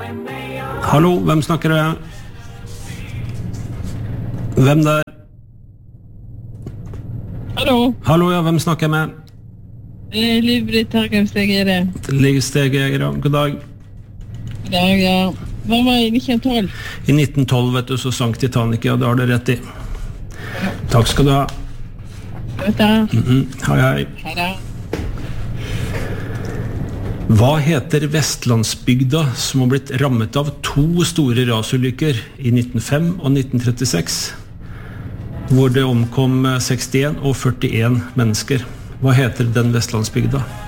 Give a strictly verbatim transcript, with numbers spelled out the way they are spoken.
Hallo, hvem snakker jeg? Hvem der? Hallo. Hallo, ja, hvem snakker jeg med? Eh, Liv-Britt Hagemstegere. Livstegegere, god dag. God dag, ja. Hva var i nitten tolv? I nitten tolv, vet du, så sank Titanic, ja, det har du rett i. Takk skal du ha. Vet du? Mm-hmm. Hei, hei. Hei da. Hva heter Vestlandsbygda som har blitt rammet av to store rasulykker i nitten null fem og nitten trettiseks, hvor det omkom sekstien og førtien mennesker? Hva heter den Vestlandsbygda?